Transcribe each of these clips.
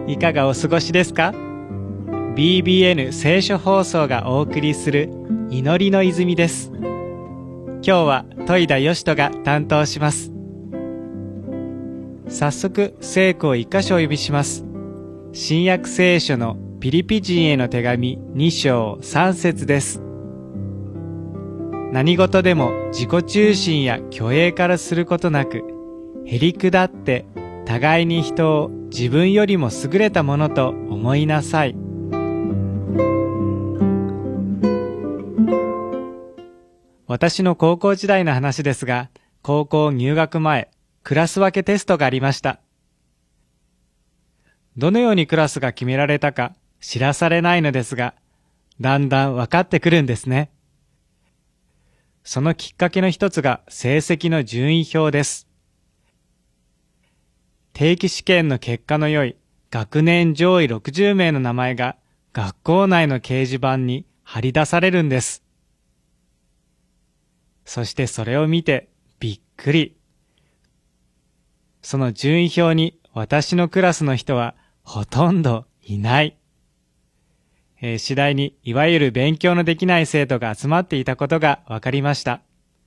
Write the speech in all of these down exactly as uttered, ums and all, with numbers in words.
いかがお過ごしですか？ ビービーエヌ 聖書放送がお送りする祈りの泉です。今日は戸田義人が担当します。早速聖句を一箇所お読みします。新約聖書のピリピ人への手紙に章さん節です。何事でも自己中心や虚栄からすることなく、へりくだって互いに人を自分よりも優れたものと思いなさい。私の高校時代の話ですが、高校入学前、クラス分けテストがありました。どのようにクラスが決められたか知らされないのですが、だんだん分かってくるんですね。そのきっかけの一つが成績の順位表です。定期試験の結果の良い学年上位ろくじゅうめいの名前が学校内の掲示板に貼り出されるんです。そしてそれを見てびっくり。その順位表に私のクラスの人はほとんどいない。えー、次第にいわゆる勉強のできない生徒が集まっていたことが分かりました。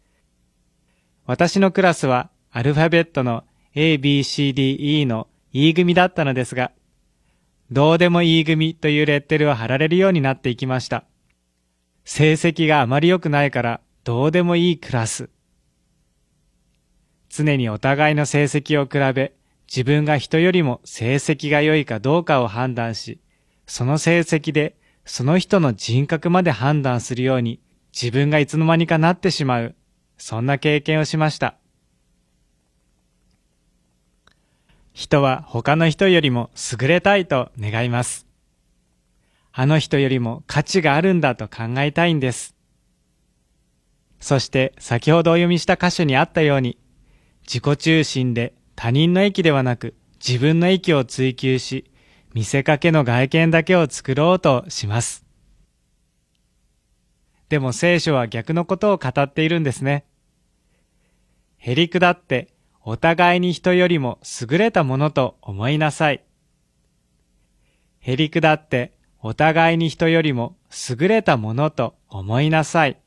私のクラスはアルファベットの エービーシーディーイー の E 組だったのですが、どうでもいい組というレッテルを貼られるようになっていきました。成績があまり良くないからどうでもいいクラス。常にお互いの成績を比べ、自分が人よりも成績が良いかどうかを判断し、その成績でその人の人格まで判断するように自分がいつの間にかなってしまう、そんな経験をしました。人は他の人よりも優れたいと願います。あの人よりも価値があるんだと考えたいんです。そして先ほどお読みした箇所にあったように、自己中心で他人の益ではなく自分の益を追求し、見せかけの外見だけを作ろうとします。でも聖書は逆のことを語っているんですね。へりくだってお互いに人よりも優れたものと思いなさい。へりくだってお互いに人よりも優れたものと思いなさい。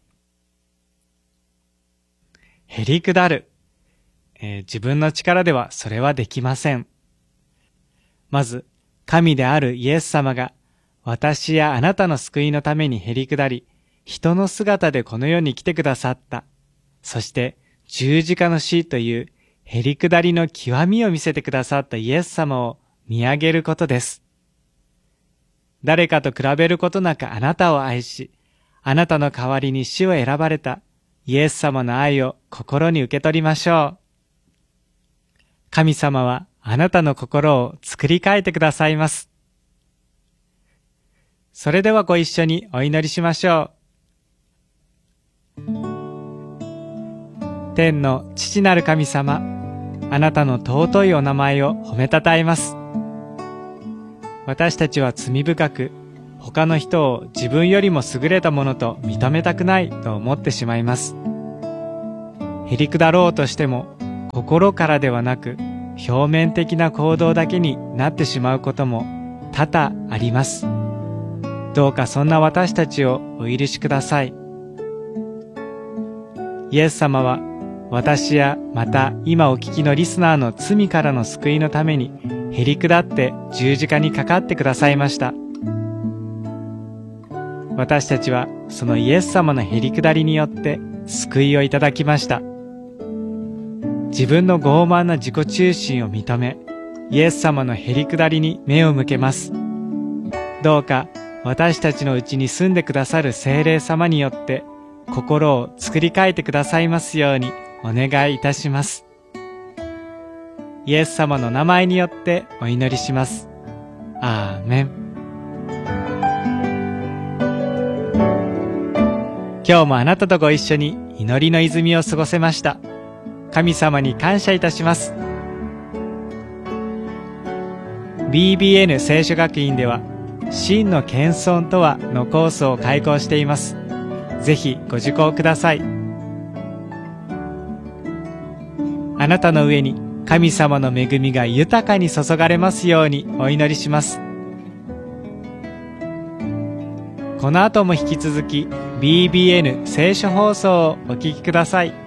へりくだる、えー、自分の力ではそれはできません。まず、神であるイエス様が私やあなたの救いのためにへりくだり、人の姿でこの世に来てくださった。そして十字架の死というへりくだりの極みを見せてくださったイエス様を見上げることです。誰かと比べることなくあなたを愛し、あなたの代わりに死を選ばれたイエス様の愛を心に受け取りましょう。神様はあなたの心を作り変えてくださいます。それではご一緒にお祈りしましょう。天の父なる神様、あなたの尊いお名前を褒めたたえます。私たちは罪深く、他の人を自分よりも優れたものと認めたくないと思ってしまいます。へりくだろうとしても、心からではなく、表面的な行動だけになってしまうことも多々あります。どうかそんな私たちをお許しください。イエス様は私やまた今お聞きのリスナーの罪からの救いのためにへりくだって十字架にかかってくださいました。私たちはそのイエス様のへりくだりによって救いをいただきました。自分の傲慢な自己中心を認め、イエス様のへりくだりに目を向けます。どうか私たちのうちに住んでくださる聖霊様によって心を作り変えてくださいますようにお願いいたします。イエス様の名前によってお祈りします。アーメン。今日もあなたとご一緒に祈りの泉を過ごせました。神様に感謝いたします。ビービーエヌ 聖書学院では真の謙遜とはのコースを開講しています。ぜひご受講ください。あなたの上に神様の恵みが豊かに注がれますようにお祈りします。この後も引き続き ビービーエヌ 聖書放送をお聞きください。